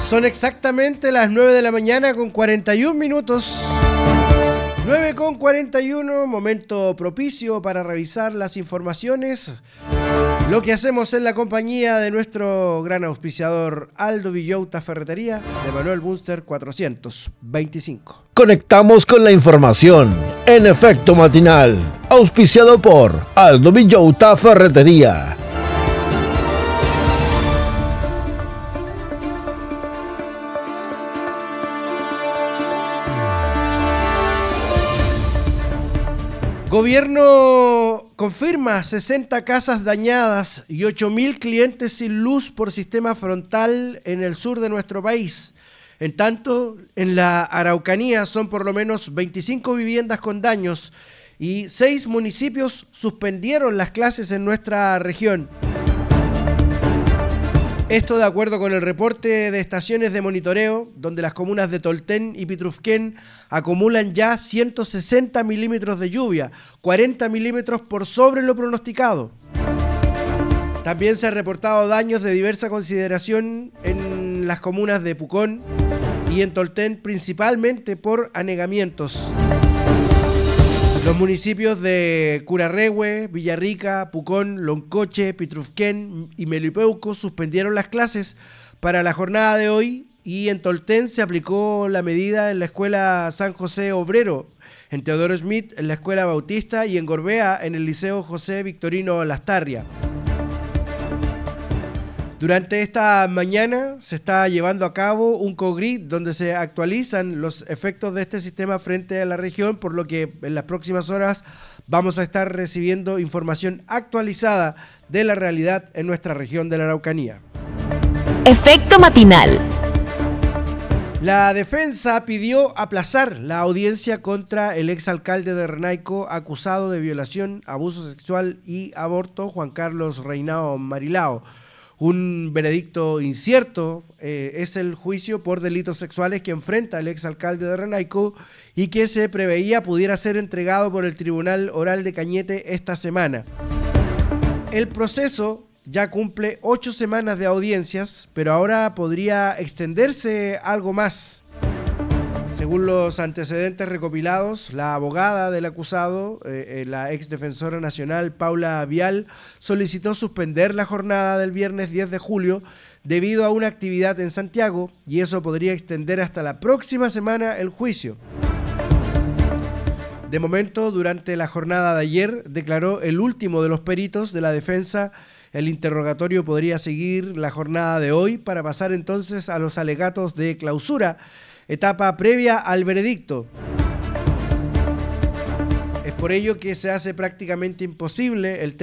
Son exactamente las 9 de la mañana con 41 minutos. 9 con 41, momento propicio para revisar las informaciones. Lo que hacemos en la compañía de nuestro gran auspiciador Aldo Villota Ferretería de Manuel Bunster 425. Conectamos con la información en Efecto Matinal, auspiciado por Aldo Villota Ferretería. Gobierno confirma 60 casas dañadas y 8.000 clientes sin luz por sistema frontal en el sur de nuestro país. En tanto, en la Araucanía son por lo menos 25 viviendas con daños y 6 municipios suspendieron las clases en nuestra región. Esto de acuerdo con el reporte de estaciones de monitoreo, donde las comunas de Tolten y Pitrufquén acumulan ya 160 milímetros de lluvia, 40 milímetros por sobre lo pronosticado. También se han reportado daños de diversa consideración en las comunas de Pucón y en Tolten, principalmente por anegamientos. Los municipios de Curarrehue, Villarrica, Pucón, Loncoche, Pitrufquén y Melipeuco suspendieron las clases para la jornada de hoy y en Tolten se aplicó la medida en la Escuela San José Obrero, en Teodoro Smith en la Escuela Bautista y en Gorbea en el Liceo José Victorino Lastarria. Durante esta mañana se está llevando a cabo un COGRID donde se actualizan los efectos de este sistema frente a la región, por lo que en las próximas horas vamos a estar recibiendo información actualizada de la realidad en nuestra región de la Araucanía. Efecto matinal. La defensa pidió aplazar la audiencia contra el exalcalde de Renaico acusado de violación, abuso sexual y aborto, Juan Carlos Reinao Marilao. Un veredicto incierto es el juicio por delitos sexuales que enfrenta el exalcalde de Renaico y que se preveía pudiera ser entregado por el Tribunal Oral de Cañete esta semana. El proceso ya cumple 8 semanas de audiencias, pero ahora podría extenderse algo más. Según los antecedentes recopilados, la abogada del acusado, la exdefensora nacional Paula Vial, solicitó suspender la jornada del viernes 10 de julio debido a una actividad en Santiago y eso podría extender hasta la próxima semana el juicio. De momento, durante la jornada de ayer, declaró el último de los peritos de la defensa. El interrogatorio podría seguir la jornada de hoy para pasar entonces a los alegatos de clausura, etapa previa al veredicto. Es por ello que se hace prácticamente imposible el